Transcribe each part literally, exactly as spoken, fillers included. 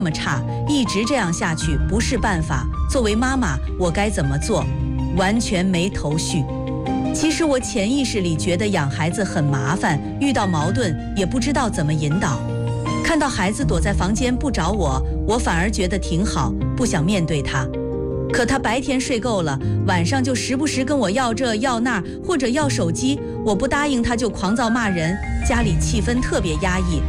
这么差，一直这样下去不是办法。作为妈妈，我该怎么做？完全没头绪。其实我潜意识里觉得养孩子很麻烦，遇到矛盾也不知道怎么引导。看到孩子躲在房间不找我，我反而觉得挺好，不想面对他。可他白天睡够了，晚上就时不时跟我要这要那，或者要手机，我不答应他就狂躁骂人，家里气氛特别压抑。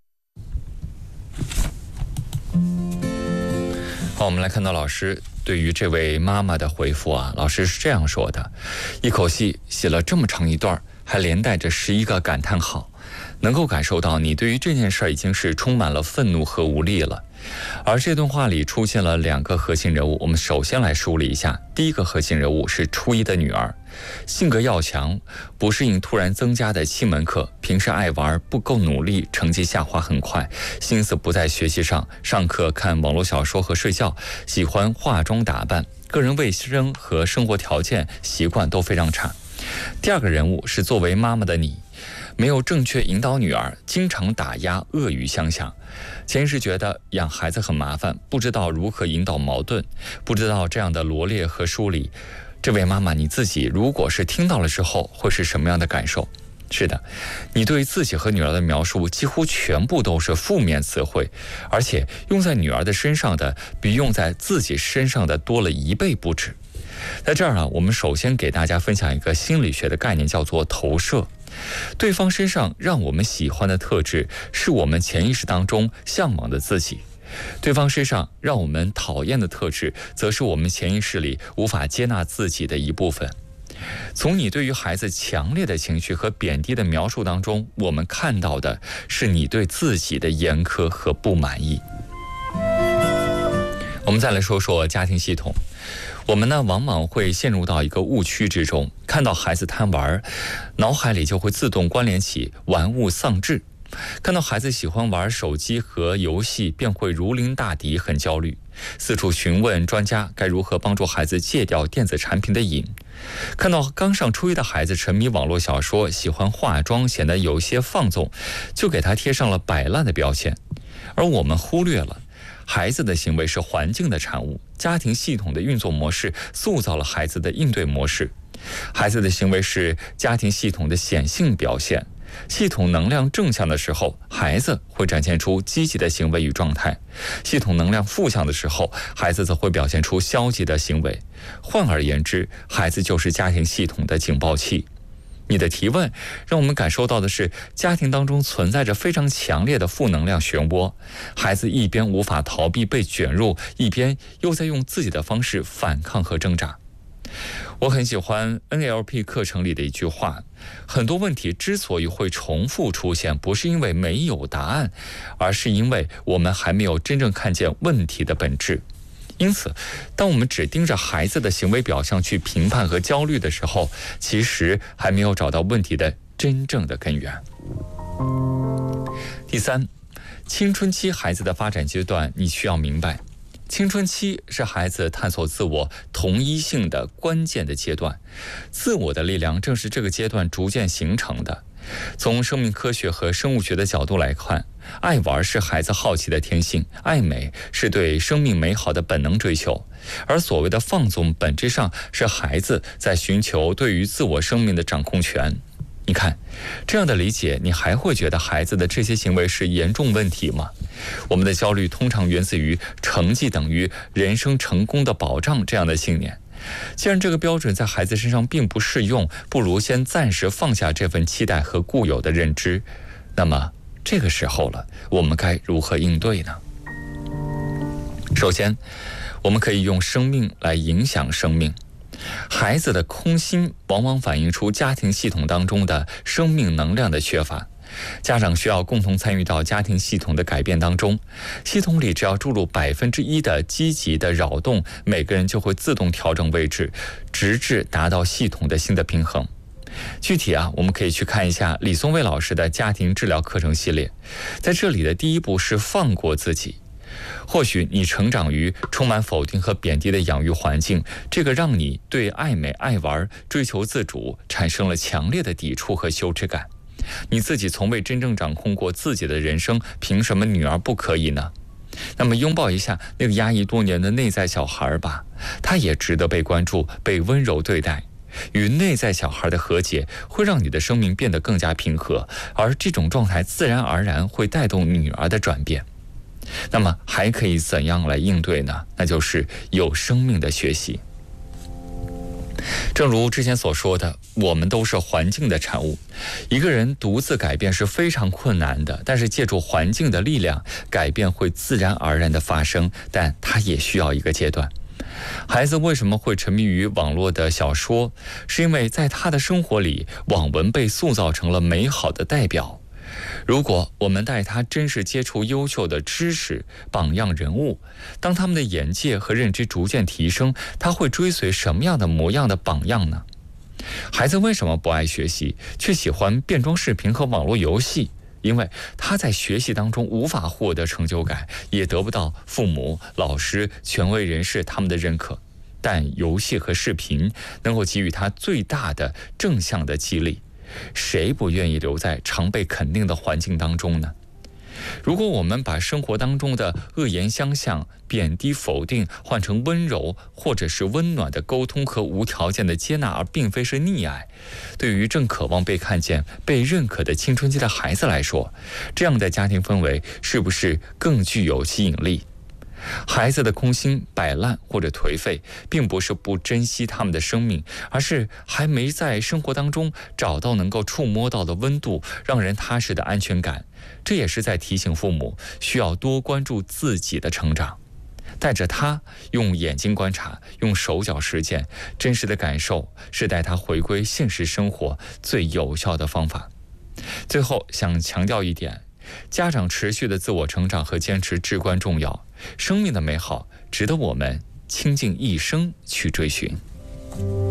好，我们来看到老师对于这位妈妈的回复啊，老师是这样说的：一口气写了这么长一段，还连带着十一个感叹号，能够感受到你对于这件事已经是充满了愤怒和无力了。而这段话里出现了两个核心人物，我们首先来梳理一下。第一个核心人物是初一的女儿，性格要强，不适应突然增加的七门课，平时爱玩，不够努力，成绩下滑很快，心思不在学习上，上课看网络小说和睡觉，喜欢化妆打扮，个人卫生和生活条件习惯都非常差。第二个人物是作为妈妈的你，没有正确引导女儿，经常打压，恶语相向。前世觉得养孩子很麻烦，不知道如何引导矛盾，不知道这样的罗列和梳理。这位妈妈，你自己如果是听到了之后，会是什么样的感受？是的，你对自己和女儿的描述几乎全部都是负面词汇，而且用在女儿的身上的比用在自己身上的多了一倍不止。在这儿呢，我们首先给大家分享一个心理学的概念，叫做投射。对方身上让我们喜欢的特质，是我们潜意识当中向往的自己；对方身上让我们讨厌的特质，则是我们潜意识里无法接纳自己的一部分。从你对于孩子强烈的情绪和贬低的描述当中，我们看到的是你对自己的严苛和不满意。我们再来说说家庭系统。我们呢，往往会陷入到一个误区之中，看到孩子贪玩，脑海里就会自动关联起玩物丧志；看到孩子喜欢玩手机和游戏，便会如临大敌，很焦虑，四处询问专家该如何帮助孩子戒掉电子产品的瘾；看到刚上初一的孩子沉迷网络小说，喜欢化妆，显得有些放纵，就给他贴上了摆烂的标签。而我们忽略了孩子的行为是环境的产物，家庭系统的运作模式塑造了孩子的应对模式。孩子的行为是家庭系统的显性表现，系统能量正向的时候，孩子会展现出积极的行为与状态；系统能量负向的时候，孩子则会表现出消极的行为。换而言之，孩子就是家庭系统的警报器。你的提问让我们感受到的是，家庭当中存在着非常强烈的负能量漩涡，孩子一边无法逃避被卷入，一边又在用自己的方式反抗和挣扎。我很喜欢 N L P 课程里的一句话，很多问题之所以会重复出现，不是因为没有答案，而是因为我们还没有真正看见问题的本质。因此，当我们只盯着孩子的行为表象去评判和焦虑的时候，其实还没有找到问题的真正的根源。第三，青春期孩子的发展阶段，你需要明白，青春期是孩子探索自我同一性的关键的阶段，自我的力量正是这个阶段逐渐形成的。从生命科学和生物学的角度来看，爱玩是孩子好奇的天性，爱美是对生命美好的本能追求，而所谓的放纵本质上是孩子在寻求对于自我生命的掌控权。你看，这样的理解，你还会觉得孩子的这些行为是严重问题吗？我们的焦虑通常源自于成绩等于人生成功的保障这样的信念。既然这个标准在孩子身上并不适用，不如先暂时放下这份期待和固有的认知。那么这个时候了，我们该如何应对呢？首先，我们可以用生命来影响生命。孩子的空心往往反映出家庭系统当中的生命能量的缺乏。家长需要共同参与到家庭系统的改变当中，系统里只要注入百分之一的积极的扰动，每个人就会自动调整位置，直至达到系统的新的平衡。具体啊，我们可以去看一下李松蔚老师的家庭治疗课程系列，在这里的第一步是放过自己。或许你成长于充满否定和贬低的养育环境，这个让你对爱美、爱玩、追求自主产生了强烈的抵触和羞耻感。你自己从未真正掌控过自己的人生，凭什么女儿不可以呢？ 那么拥抱一下那个压抑多年的内在小孩吧，他也值得被关注，被温柔对待。与内在小孩的和解会让你的生命变得更加平和，而这种状态自然而然会带动女儿的转变。那么还可以怎样来应对呢？那就是有生命的学习。正如之前所说的，我们都是环境的产物，一个人独自改变是非常困难的，但是借助环境的力量，改变会自然而然的发生，但它也需要一个阶段。孩子为什么会沉迷于网络的小说？是因为在他的生活里，网文被塑造成了美好的代表。如果我们带他真实接触优秀的知识榜样人物，当他们的眼界和认知逐渐提升，他会追随什么样的模样的榜样呢？孩子为什么不爱学习，却喜欢变装视频和网络游戏？因为他在学习当中无法获得成就感，也得不到父母、老师、权威人士他们的认可，但游戏和视频能够给予他最大的正向的激励。谁不愿意留在常被肯定的环境当中呢？如果我们把生活当中的恶言相向、贬低否定换成温柔或者是温暖的沟通和无条件的接纳，而并非是溺爱，对于正渴望被看见、被认可的青春期的孩子来说，这样的家庭氛围是不是更具有吸引力？孩子的空心、摆烂或者颓废，并不是不珍惜他们的生命，而是还没在生活当中找到能够触摸到的温度，让人踏实的安全感。这也是在提醒父母需要多关注自己的成长，带着他用眼睛观察，用手脚实践，真实的感受是带他回归现实生活最有效的方法。最后想强调一点，家长持续的自我成长和坚持至关重要，生命的美好值得我们倾尽一生去追寻。